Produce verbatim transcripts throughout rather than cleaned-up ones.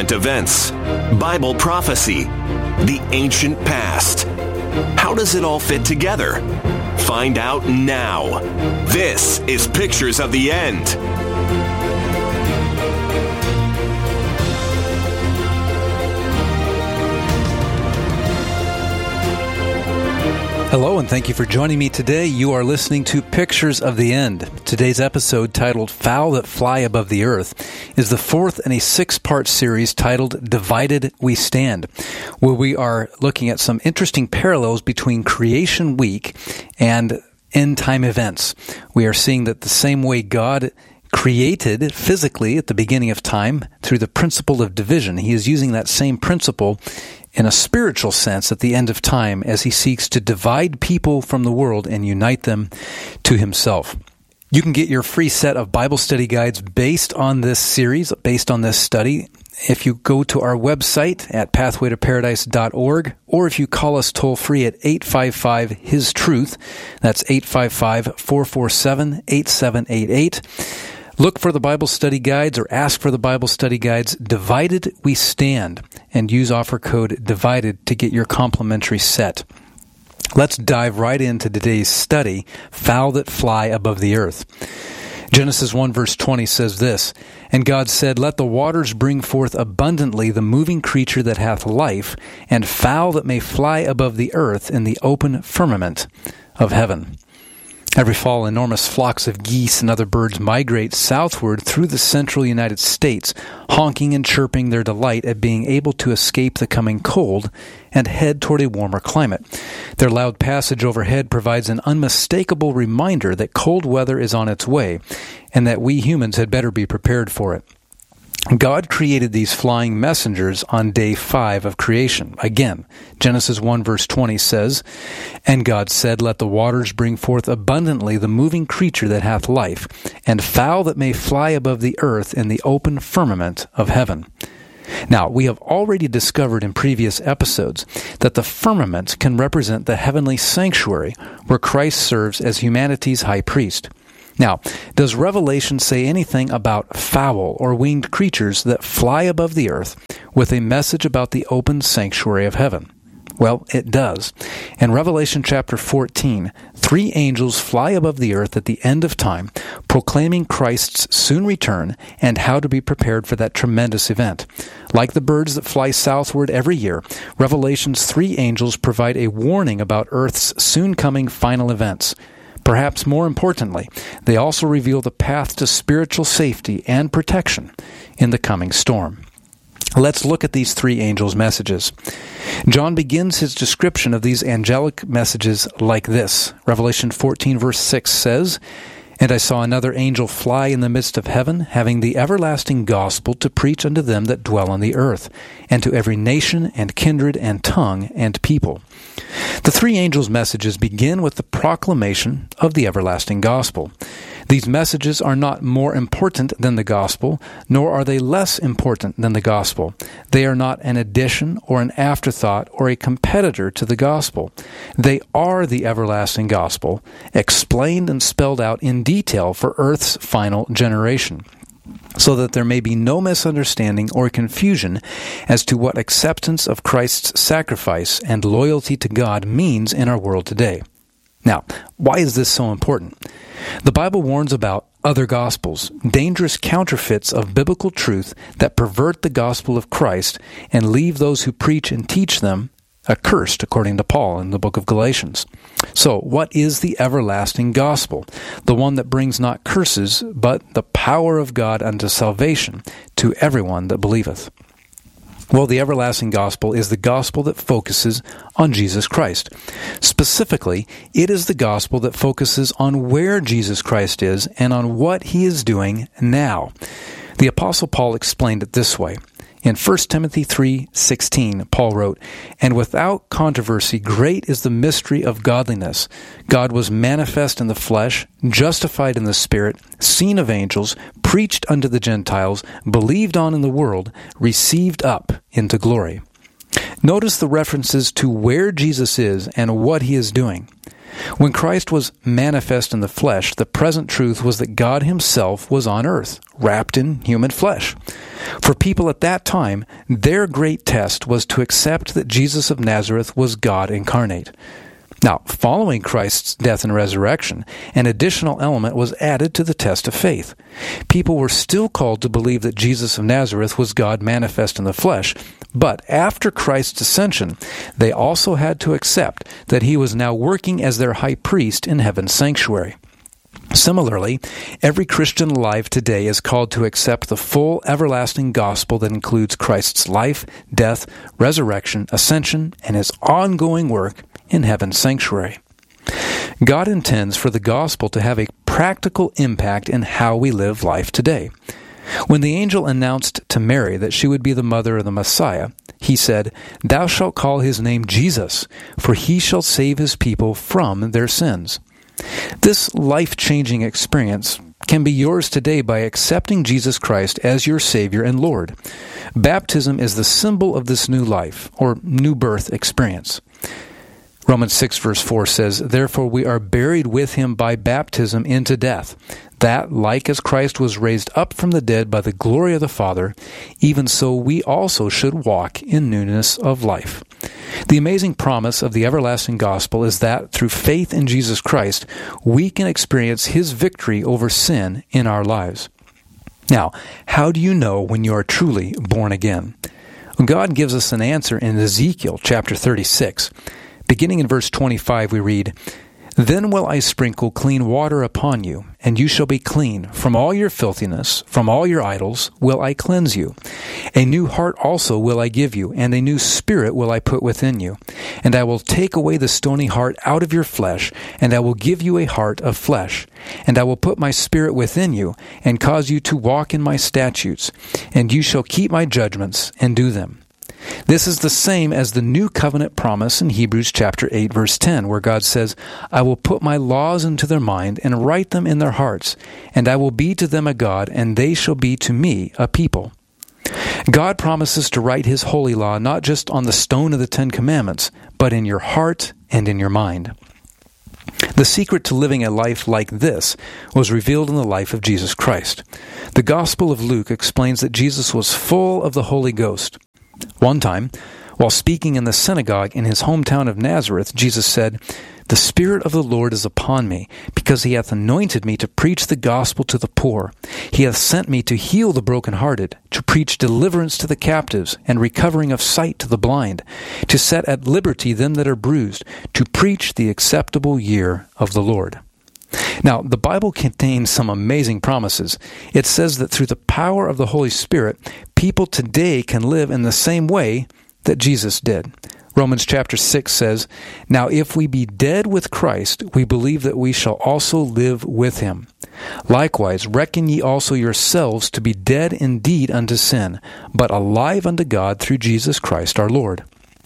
current events, Bible prophecy, the ancient past. How does it all fit together? Find out now. This is Pictures of the End. Hello, and thank you for joining me today. You are listening to Pictures of the End. Today's episode, titled Fowl That Fly Above the Earth, is the fourth in a six-part series titled Divided We Stand, where we are looking at some interesting parallels between Creation Week and end-time events. We are seeing that the same way God created physically at the beginning of time through the principle of division, He is using that same principle in a spiritual sense at the end of time as He seeks to divide people from the world and unite them to Himself. You can get your free set of Bible study guides based on this series, based on this study, if you go to our website at pathway to paradise dot org, or if you call us toll-free at eight five five, His Truth. That's eight five five, four four seven, eight seven eight eight. Look for the Bible study guides or ask for the Bible study guides, Divided We Stand, and use offer code DIVIDED to get your complimentary set. Let's dive right into today's study, Fowl That Fly Above the Earth. Genesis one verse twenty says this, "And God said, Let the waters bring forth abundantly the moving creature that hath life, and fowl that may fly above the earth in the open firmament of heaven." Every fall, enormous flocks of geese and other birds migrate southward through the central United States, honking and chirping their delight at being able to escape the coming cold and head toward a warmer climate. Their loud passage overhead provides an unmistakable reminder that cold weather is on its way, and that we humans had better be prepared for it. God created these flying messengers on day five of creation. Again, Genesis one verse twenty says, "And God said, Let the waters bring forth abundantly the moving creature that hath life, and fowl that may fly above the earth in the open firmament of heaven." Now, we have already discovered in previous episodes that the firmament can represent the heavenly sanctuary where Christ serves as humanity's high priest. Now, does Revelation say anything about fowl or winged creatures that fly above the earth with a message about the open sanctuary of heaven? Well, it does. In Revelation chapter fourteen, three angels fly above the earth at the end of time, proclaiming Christ's soon return and how to be prepared for that tremendous event. Like the birds that fly southward every year, Revelation's three angels provide a warning about earth's soon-coming final events. Perhaps more importantly, they also reveal the path to spiritual safety and protection in the coming storm. Let's look at these three angels' messages. John begins his description of these angelic messages like this. Revelation fourteen verse six says, "And I saw another angel fly in the midst of heaven, having the everlasting gospel to preach unto them that dwell on the earth, and to every nation and kindred and tongue and people." The three angels' messages begin with the proclamation of the everlasting gospel. These messages are not more important than the gospel, nor are they less important than the gospel. They are not an addition or an afterthought or a competitor to the gospel. They are the everlasting gospel, explained and spelled out in detail for earth's final generation, so that there may be no misunderstanding or confusion as to what acceptance of Christ's sacrifice and loyalty to God means in our world today. Now, why is this so important? The Bible warns about other gospels, dangerous counterfeits of biblical truth that pervert the gospel of Christ and leave those who preach and teach them accursed, according to Paul in the book of Galatians. So, what is the everlasting gospel? The one that brings not curses, but the power of God unto salvation to everyone that believeth. Well, the everlasting gospel is the gospel that focuses on Jesus Christ. Specifically, it is the gospel that focuses on where Jesus Christ is and on what He is doing now. The Apostle Paul explained it this way. In First Timothy three sixteen, Paul wrote, "And without controversy, great is the mystery of godliness. God was manifest in the flesh, justified in the Spirit, seen of angels, preached unto the Gentiles, believed on in the world, received up into glory." Notice the references to where Jesus is and what He is doing. When Christ was manifest in the flesh, the present truth was that God Himself was on earth, wrapped in human flesh. For people at that time, their great test was to accept that Jesus of Nazareth was God incarnate. Now, following Christ's death and resurrection, an additional element was added to the test of faith. People were still called to believe that Jesus of Nazareth was God manifest in the flesh, but after Christ's ascension, they also had to accept that he was now working as their high priest in heaven's sanctuary. Similarly, every Christian alive today is called to accept the full everlasting gospel that includes Christ's life, death, resurrection, ascension, and his ongoing work in heaven's sanctuary. God intends for the gospel to have a practical impact in how we live life today. When the angel announced to Mary that she would be the mother of the Messiah, he said, "Thou shalt call his name Jesus, for he shall save his people from their sins." This life-changing experience can be yours today by accepting Jesus Christ as your Savior and Lord. Baptism is the symbol of this new life, or new birth experience. Romans six verse four says, "Therefore we are buried with him by baptism into death, that, like as Christ was raised up from the dead by the glory of the Father, even so we also should walk in newness of life." The amazing promise of the everlasting gospel is that through faith in Jesus Christ, we can experience his victory over sin in our lives. Now, how do you know when you are truly born again? God gives us an answer in Ezekiel chapter thirty-six. Beginning in verse twenty-five, we read, "Then will I sprinkle clean water upon you, and you shall be clean. From all your filthiness, from all your idols, will I cleanse you. A new heart also will I give you, and a new spirit will I put within you. And I will take away the stony heart out of your flesh, and I will give you a heart of flesh. And I will put my spirit within you, and cause you to walk in my statutes. And you shall keep my judgments, and do them." This is the same as the new covenant promise in Hebrews chapter eight verse ten, where God says, "I will put my laws into their mind and write them in their hearts, and I will be to them a God, and they shall be to me a people." God promises to write his holy law not just on the stone of the Ten Commandments, but in your heart and in your mind. The secret to living a life like this was revealed in the life of Jesus Christ. The Gospel of Luke explains that Jesus was full of the Holy Ghost. One time, while speaking in the synagogue in his hometown of Nazareth, Jesus said, "The Spirit of the Lord is upon me, because he hath anointed me to preach the gospel to the poor. He hath sent me to heal the brokenhearted, to preach deliverance to the captives, and recovering of sight to the blind, to set at liberty them that are bruised, to preach the acceptable year of the Lord." Now, the Bible contains some amazing promises. It says that through the power of the Holy Spirit, people today can live in the same way that Jesus did. Romans chapter six says, "Now if we be dead with Christ, we believe that we shall also live with him. Likewise, reckon ye also yourselves to be dead indeed unto sin, but alive unto God through Jesus Christ our Lord.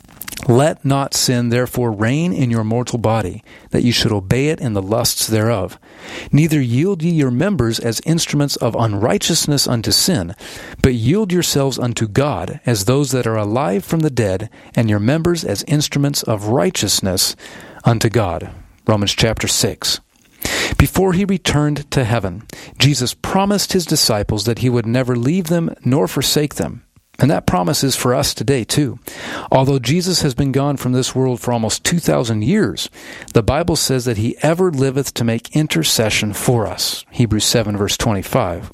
Let not sin therefore reign in your mortal body, that ye should obey it in the lusts thereof. Neither yield ye your members as instruments of unrighteousness unto sin, but yield yourselves unto God as those that are alive from the dead, and your members as instruments of righteousness unto God." Romans chapter six. Before he returned to heaven, Jesus promised his disciples that he would never leave them nor forsake them. And that promise is for us today, too. Although Jesus has been gone from this world for almost two thousand years, the Bible says that he ever liveth to make intercession for us. Hebrews seven, verse twenty-five.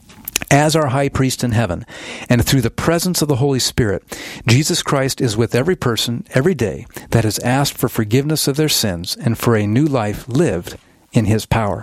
As our high priest in heaven, and through the presence of the Holy Spirit, Jesus Christ is with every person, every day, that has asked for forgiveness of their sins and for a new life lived in his power.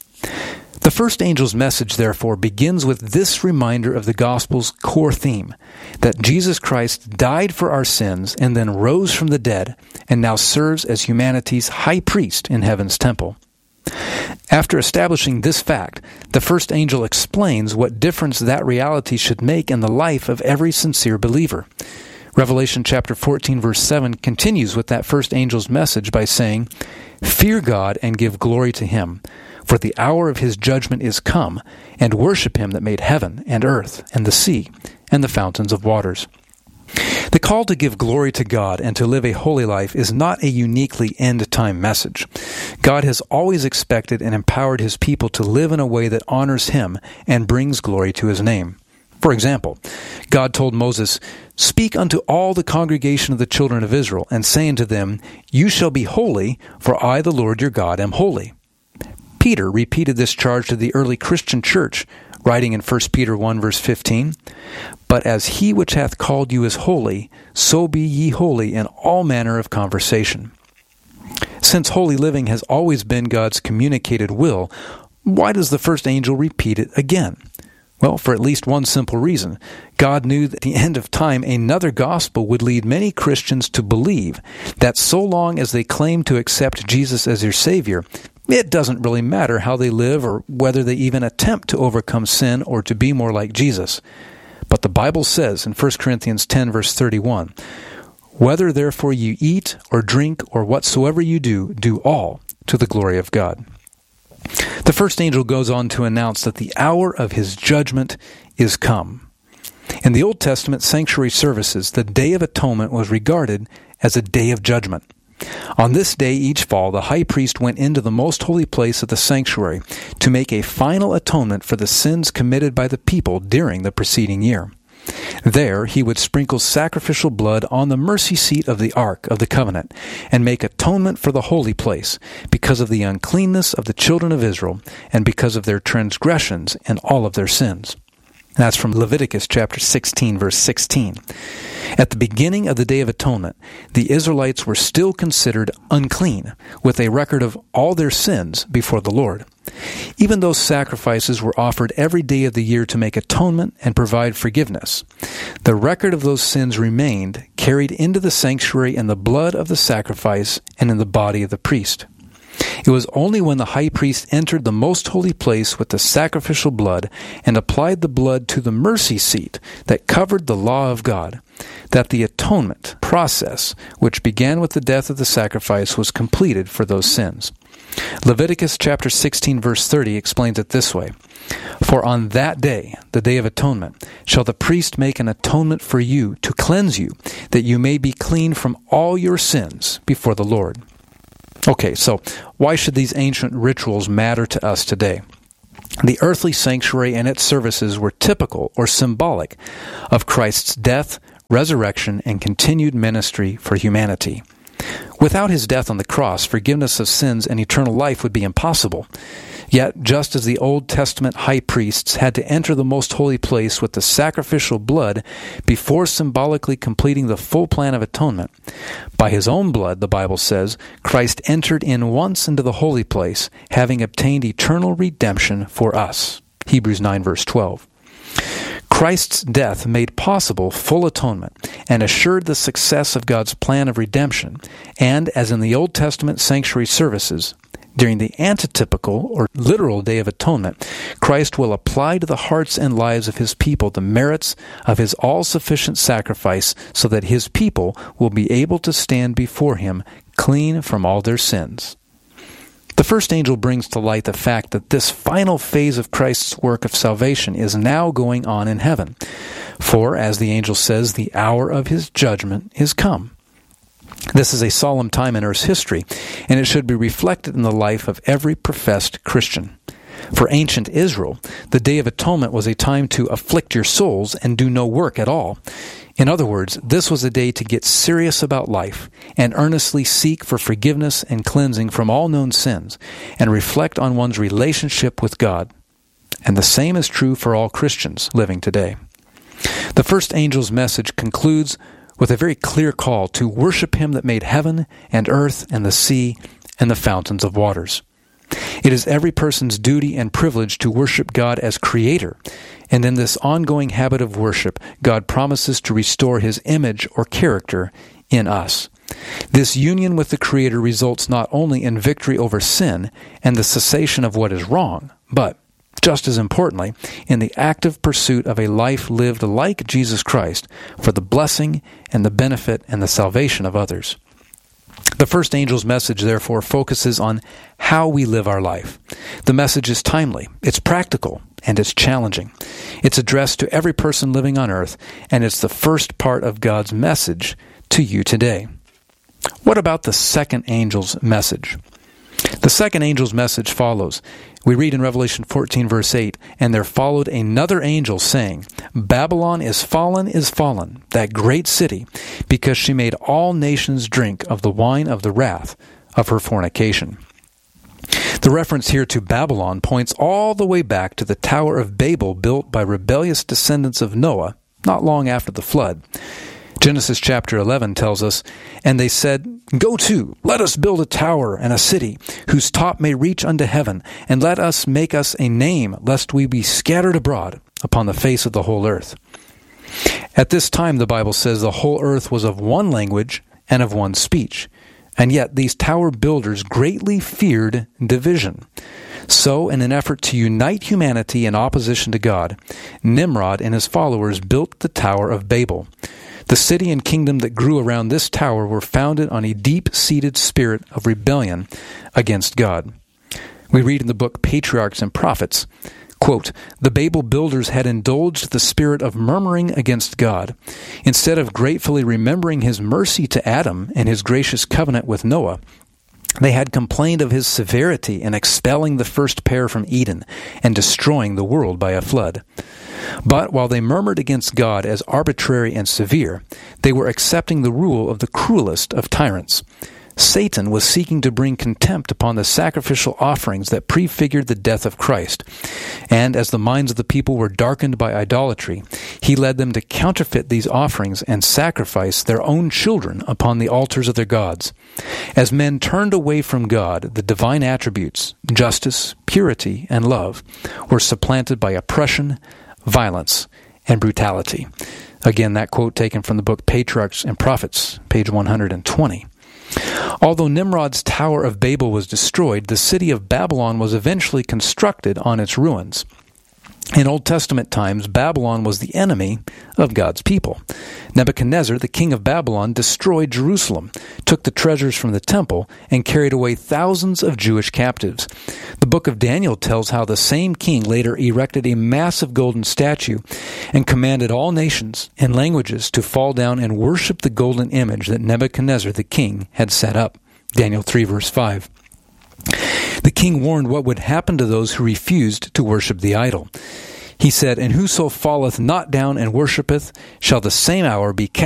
The first angel's message, therefore, begins with this reminder of the gospel's core theme, that Jesus Christ died for our sins and then rose from the dead and now serves as humanity's high priest in heaven's temple. After establishing this fact, the first angel explains what difference that reality should make in the life of every sincere believer. Revelation chapter fourteen, verse seven continues with that first angel's message by saying, "Fear God and give glory to him, for the hour of his judgment is come, and worship him that made heaven and earth and the sea and the fountains of waters." The call to give glory to God and to live a holy life is not a uniquely end-time message. God has always expected and empowered his people to live in a way that honors him and brings glory to his name. For example, God told Moses, "Speak unto all the congregation of the children of Israel, and say unto them, You shall be holy, for I, the Lord your God, am holy." Peter repeated this charge to the early Christian church, writing in First Peter one, verse fifteen, "But as he which hath called you is holy, so be ye holy in all manner of conversation." Since holy living has always been God's communicated will, why does the first angel repeat it again? Well, for at least one simple reason. God knew that at the end of time another gospel would lead many Christians to believe that so long as they claim to accept Jesus as their Savior, it doesn't really matter how they live or whether they even attempt to overcome sin or to be more like Jesus. But the Bible says in First Corinthians ten, verse thirty-one, "Whether therefore you eat or drink or whatsoever you do, do all to the glory of God." The first angel goes on to announce that the hour of his judgment is come. In the Old Testament sanctuary services, the Day of Atonement was regarded as a day of judgment. On this day each fall, the high priest went into the most holy place of the sanctuary to make a final atonement for the sins committed by the people during the preceding year. There he would sprinkle sacrificial blood on the mercy seat of the Ark of the Covenant and make atonement for the holy place because of the uncleanness of the children of Israel and because of their transgressions and all of their sins. That's from Leviticus chapter sixteen, verse sixteen. At the beginning of the Day of Atonement, the Israelites were still considered unclean, with a record of all their sins before the Lord. Even though sacrifices were offered every day of the year to make atonement and provide forgiveness, the record of those sins remained carried into the sanctuary in the blood of the sacrifice and in the body of the priest. It was only when the high priest entered the most holy place with the sacrificial blood and applied the blood to the mercy seat that covered the law of God that the atonement process, which began with the death of the sacrifice, was completed for those sins. Leviticus chapter sixteen, verse thirty explains it this way, "For on that day, the Day of Atonement, shall the priest make an atonement for you to cleanse you, that you may be clean from all your sins before the Lord." Okay, so why should these ancient rituals matter to us today? The earthly sanctuary and its services were typical or symbolic of Christ's death, resurrection, and continued ministry for humanity. Without his death on the cross, forgiveness of sins and eternal life would be impossible. Yet, just as the Old Testament high priests had to enter the most holy place with the sacrificial blood before symbolically completing the full plan of atonement, by his own blood, the Bible says, Christ entered in once into the holy place, having obtained eternal redemption for us. Hebrews nine, verse twelve. Christ's death made possible full atonement and assured the success of God's plan of redemption, and as in the Old Testament sanctuary services, during the antitypical or literal Day of Atonement, Christ will apply to the hearts and lives of his people the merits of his all-sufficient sacrifice so that his people will be able to stand before him clean from all their sins. The first angel brings to light the fact that this final phase of Christ's work of salvation is now going on in heaven. For, as the angel says, the hour of his judgment is come. This is a solemn time in Earth's history, and it should be reflected in the life of every professed Christian. For ancient Israel, the Day of Atonement was a time to afflict your souls and do no work at all. In other words, this was a day to get serious about life and earnestly seek for forgiveness and cleansing from all known sins and reflect on one's relationship with God. And the same is true for all Christians living today. The first angel's message concludes with a very clear call to worship him that made heaven and earth and the sea and the fountains of waters. It is every person's duty and privilege to worship God as Creator, and in this ongoing habit of worship, God promises to restore his image or character in us. This union with the Creator results not only in victory over sin and the cessation of what is wrong, but, just as importantly, in the active pursuit of a life lived like Jesus Christ for the blessing and the benefit and the salvation of others. The first angel's message, therefore, focuses on how we live our life. The message is timely, it's practical, and it's challenging. It's addressed to every person living on earth, and it's the first part of God's message to you today. What about the second angel's message? The second angel's message follows. We read in Revelation fourteen, verse eight, "And there followed another angel, saying, Babylon is fallen, is fallen, that great city, because she made all nations drink of the wine of the wrath of her fornication." The reference here to Babylon points all the way back to the Tower of Babel built by rebellious descendants of Noah not long after the flood. Genesis chapter eleven tells us, "And they said, Go to, let us build a tower and a city, whose top may reach unto heaven, and let us make us a name, lest we be scattered abroad upon the face of the whole earth." At this time, the Bible says, the whole earth was of one language and of one speech. And yet these tower builders greatly feared division. So, in an effort to unite humanity in opposition to God, Nimrod and his followers built the Tower of Babel. The city and kingdom that grew around this tower were founded on a deep-seated spirit of rebellion against God. We read in the book Patriarchs and Prophets, quote, "The Babel builders had indulged the spirit of murmuring against God. Instead of gratefully remembering his mercy to Adam and his gracious covenant with Noah, they had complained of his severity in expelling the first pair from Eden and destroying the world by a flood. But while they murmured against God as arbitrary and severe, they were accepting the rule of the cruelest of tyrants. Satan was seeking to bring contempt upon the sacrificial offerings that prefigured the death of Christ. And as the minds of the people were darkened by idolatry, he led them to counterfeit these offerings and sacrifice their own children upon the altars of their gods. As men turned away from God, the divine attributes, justice, purity, and love, were supplanted by oppression, violence, and brutality." Again, that quote taken from the book Patriarchs and Prophets, page one hundred twenty. Although Nimrod's Tower of Babel was destroyed, the city of Babylon was eventually constructed on its ruins. In Old Testament times, Babylon was the enemy of God's people. Nebuchadnezzar, the king of Babylon, destroyed Jerusalem, took the treasures from the temple, and carried away thousands of Jewish captives. The book of Daniel tells how the same king later erected a massive golden statue and commanded all nations and languages to fall down and worship the golden image that Nebuchadnezzar the king had set up. Daniel three, verse five. The king warned what would happen to those who refused to worship the idol. He said, "And whoso falleth not down and worshipeth shall the same hour be cast